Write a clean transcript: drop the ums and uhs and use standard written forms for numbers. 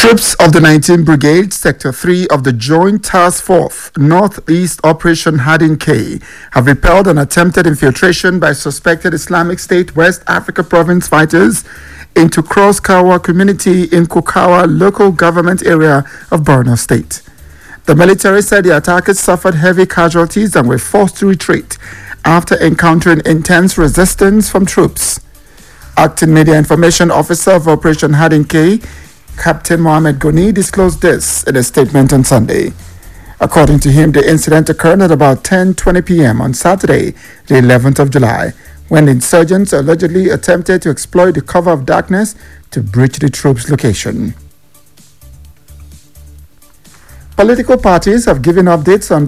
Troops of the 19th Brigade, Sector 3 of the Joint Task Force, Northeast Operation Hardin K, have repelled an attempted infiltration by suspected Islamic State West Africa Province fighters into Cross Kawa community in Kukawa local government area of Borno State. The military said the attackers suffered heavy casualties and were forced to retreat after encountering intense resistance from troops. Acting Media Information Officer of Operation Hardin K, Captain Mohammed Goni, disclosed this in a statement on Sunday. According to him, the incident occurred at about 10:20 p.m. on Saturday, the 11th of July, when insurgents allegedly attempted to exploit the cover of darkness to breach the troops' location. Political parties have given updates on